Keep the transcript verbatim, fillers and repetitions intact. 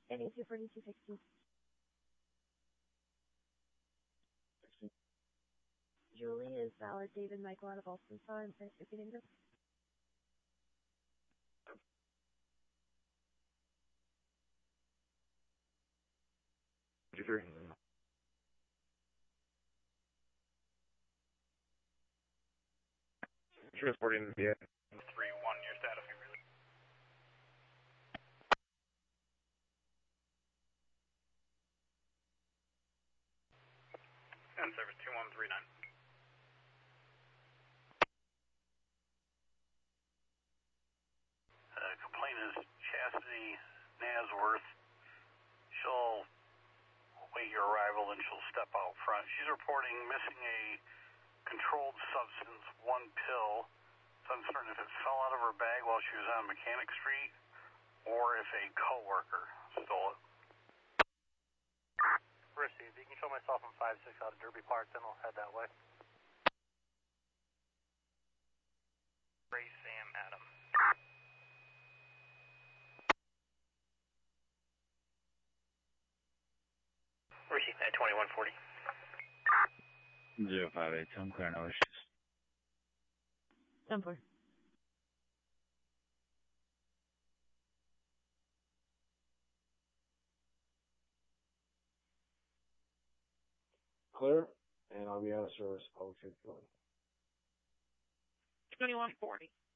Any two forty two sixteen. Julie is valid. David Michael out of Alston Farm. Thanks for getting this. Three. Transporting the three one, your status. And service two one three nine. Uh, complaint is Chastity Nasworth. She'll wait your arrival and she'll step out front. She's reporting missing a controlled substance, one pill. It's uncertain if it fell out of her bag while she was on Mechanic Street or if a coworker stole it. Received. You can show myself in five six out of Derby Park, then I'll head that way. Ray Sam Adam. Received at twenty-one forty. zero five eight, I'm clear, no issues. ten four. clear, and I'll be out of service. I'll check twenty-one forty.